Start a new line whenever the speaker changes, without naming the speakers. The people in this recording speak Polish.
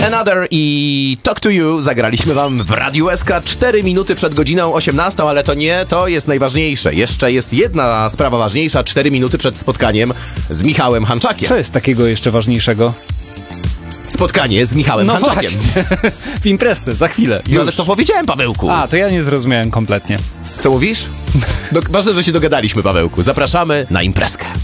Another i Talk to You zagraliśmy wam w Radiu SK 4 minuty przed godziną 18, ale to nie to jest najważniejsze. Jeszcze jest jedna sprawa ważniejsza, 4 minuty przed spotkaniem z Michałem Hanczakiem.
Co jest takiego jeszcze ważniejszego?
Spotkanie z Michałem Hanczakiem.
Właśnie. W imprezce, za chwilę.
No ale to powiedziałem, Pawełku.
A, to ja nie zrozumiałem kompletnie.
Co mówisz? Ważne, że się dogadaliśmy, Pawełku. Zapraszamy na imprezkę.